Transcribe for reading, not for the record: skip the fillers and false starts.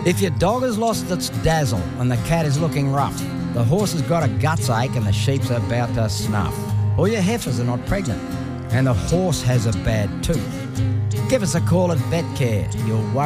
If your dog has lost its dazzle and the cat is looking rough, the horse has got a guts ache and the sheep's about to snuff, or your heifers are not pregnant and the horse has a bad tooth, give us a call at VetCare. You'll worry